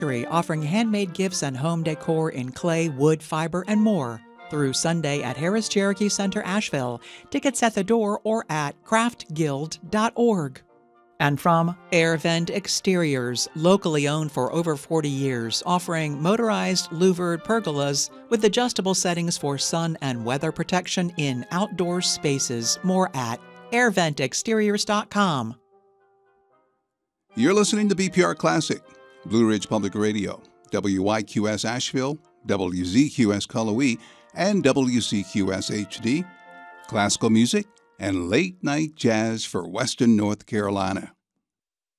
Factory, offering handmade gifts and home decor in clay, wood, fiber, and more. Through Sunday at Harris Cherokee Center, Asheville. Tickets at the door or at craftguild.org. And from Air Vent Exteriors, locally owned for over 40 years, offering motorized louvered pergolas with adjustable settings for sun and weather protection in outdoor spaces. More at airventexteriors.com. You're listening to BPR Classic, Blue Ridge Public Radio, WYQS Asheville, WZQS Cullowhee, and WCQS HD. Classical music and late-night jazz for Western North Carolina.